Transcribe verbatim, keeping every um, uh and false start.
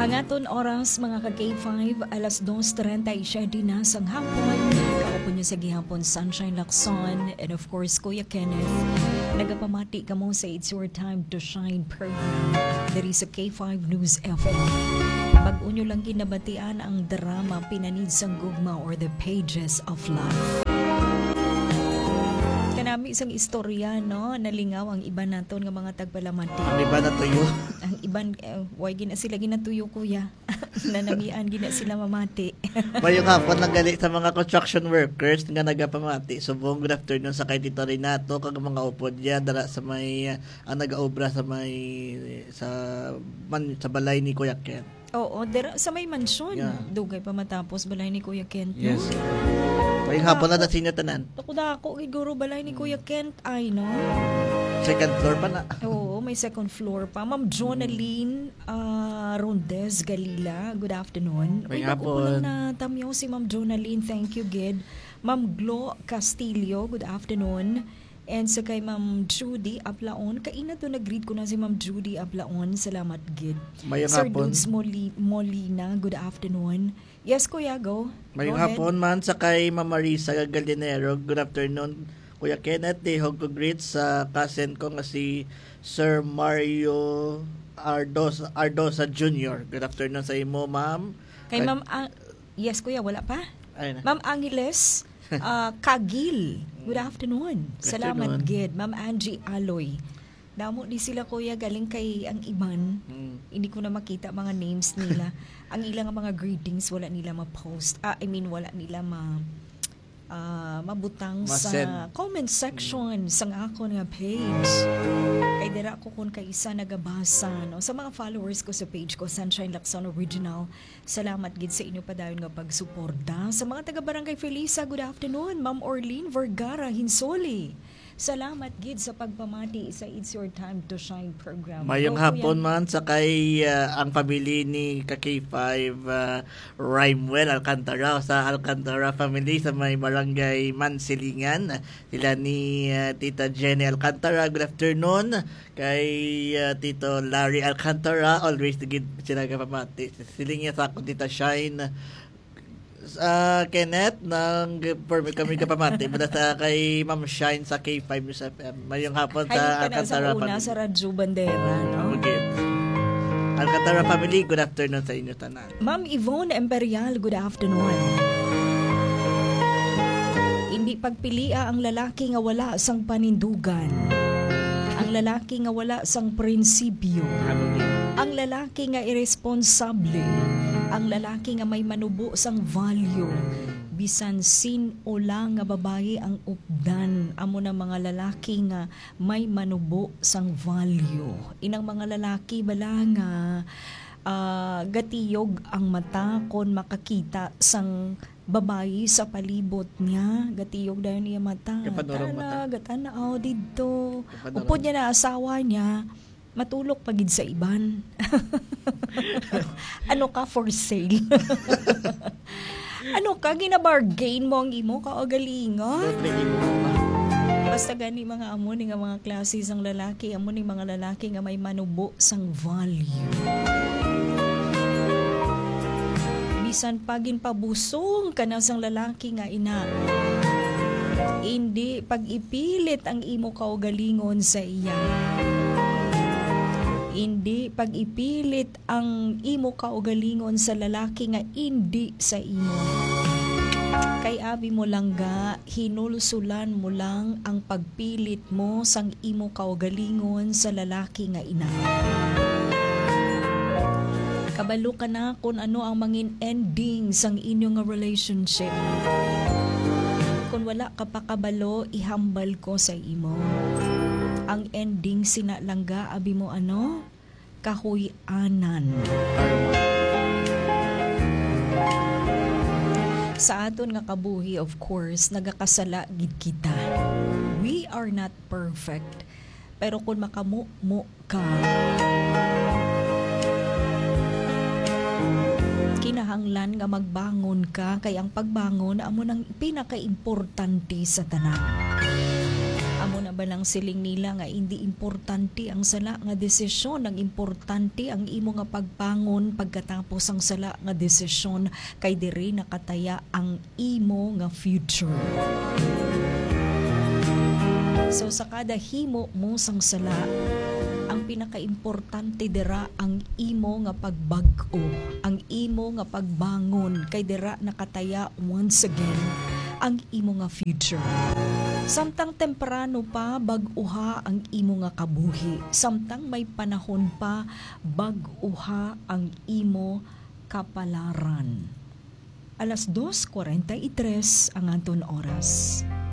Ang aton oras mga ka-K five, alas dos trenta y siya din na sang hapon. Kaupo nyo sa gihapon, Sunshine Lacson, and of course, Kuya Kenneth. Nagapamati ka mo sa It's Your Time to Shine program. Dari sa K five News F M. Pag-unyo lang ginabatian ang drama Pinanid sang Gugma or The Pages of Life. Kanami isang istorya, no? Nalingaw ang iba naton nga mga tagpalamati. Ang iba natuyo. Ang iban, uh, why gina sila ginatuyo, kuya? Nanamian gina sila mamati. Mayong hapon lang gali sa mga construction workers nga nagapamati. So, buong good afternoon sa kay Tito Renato, kag mga upod niya, dara sa may, uh, ang nag-aobra sa may, sa, man, sa balay ni Kuya Ken. Oo, dera, sa may mansyon. Yeah. Dugay pa matapos balay ni Kuya Kent. Yes. Mayong hapon lang na sinyo tanan. Ako da ako, iguro balay ni Kuya Kent ay, no? Second floor pa na. Oo, may second floor pa. Ma'am Jonaline uh, Rondez Galila, good afternoon. May Uy, bako ko hapon. lang na tamyaw si Ma'am Jonaline, thank you, Gid. Ma'am Glo Castillo, good afternoon. And sa kay Ma'am Judy Aplaon, kaina to nag-greet ko na si Ma'am Judy Aplaon, salamat, Gid. Mayong Sir hapon. Dudes Moli- Molina, good afternoon. Yes, Kuya, go. Mayong Go ahead. hapon man sa kay Mama Marisa Galinero. Good afternoon, Kuya Kenneth. Dehog ko greet sa cousin ko nga si Sir Mario Ardosa, Ardosa Junior Good afternoon sa imo, ma'am. Kay Ma'am, Ang- yes, Kuya, wala pa? Ayun na. Ma'am Angeles uh, Kagil, good afternoon. Good Salamat, afternoon. Gid. Ma'am Angie Aloy. Damo di sila, Kuya, galing kay ang iban. Mm. Hindi ko na makita mga names nila. Ang ilang mga greetings, wala nila ma-post. Ah, I mean, wala nila ma... Uh, mabutang Ma-send. sa comment section sa ako nga page. Kay dira ko kung kaisa nagabasa, no? Sa mga followers ko sa page ko, Sunshine Lacson Original, salamat gid sa inyo pa dayon nga pagsuporta. Sa mga taga Barangay Felisa, good afternoon, Ma'am Orlene Vergara Hinsoli. Salamat gid sa pagpamati sa It's Your Time to Shine program. Mayong Go, hapon Kuya. man sa kay uh, ang pamilya ni ka K five uh, Rhymewell Alcantara sa Alcantara family sa may barangay Mansilingan. Sila ni uh, Tita Jenny Alcantara. Good afternoon. Kay uh, Tito Larry Alcantara. Always gid sila kapamati. Silingya sa ako Tita Shine uh, Kenneth nang permit kami kapamati mula sa kay Ma'am Shine sa K five News F M. Mayong hapon Hay sa ka na sa Alcantara una family. sa Radyo Bandera, no? Okay. Alcantara family, good afternoon sa inyo tanan. Ma'am Yvonne Imperial, good afternoon. Hindi pagpilia ang lalaki nga wala sang panindugan. Ang lalaki nga wala sang prinsipyo. Ang lalaki nga irresponsable. Ang lalaki nga may manubo sang value. Bisan sin o lang nga babae ang updan. Amo na mga lalaki nga may manubo sang value. Inang mga lalaki bala nga uh, gatiyog ang mata kon makakita sang babae sa palibot niya. Gatiyog dayon niya mata. Kapanorang Tana, mata. gatana, oh, dito. Kapanorang. Upod niya na asawa niya. Matulok pagid sa iban. Ano ka for sale? Ano ka, ginabargain mo ang imo ka o galingon? Basta gani mga amo ni nga mga klase sang lalaki, amo ni mga lalaki nga may manubo sang value. Bisan pagin pabusong ka na sang lalaki nga ina. Hindi pag-ipilit ang imo kaugalingon sa iya. Hindi pag-ipilit ang imo kaugalingon sa lalaki nga hindi sa imo. Kay abi mo lang ga, hinulsulan mo lang ang pagpilit mo sang imo kaugalingon sa lalaki nga ina. Kabalo ka na kung ano ang mangin ending sang inyong nga relationship. Kung wala ka pa kabalo, ihambal ko sa imo. Ang ending sinalangga abi mo ano? Kahuy-anan. Sa aton nga kabuhi, of course, nagakasala gid kita. We are not perfect. Pero kung makamu-mu ka, kinahanglan nga magbangon ka, kay ang pagbangon amo nang pinakaimportante sa tanan. Amo na Binabalang siling nila nga hindi importante ang sala nga desisyon, ang importante ang imo nga pagbangon pagkatapos ang sala nga desisyon kay diri nakataya ang imo nga future. So sa kada himo mo sang sala, ang pinakaimportante dira ang imo nga pagbag-o, ang imo nga pagbangon kay dira nakataya once again ang imo nga future. Samtang temprano pa bag-uha ang imo nga kabuhi, samtang may panahon pa bag-uha ang imo kapalaran. Alas dos forty-three ang anton oras.